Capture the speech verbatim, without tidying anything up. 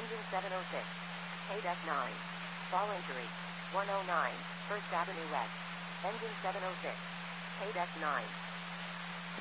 Engine seven oh six. Paid F nine. Fall injury. one oh nine, First Avenue West. Engine seven oh six. Paid F nine.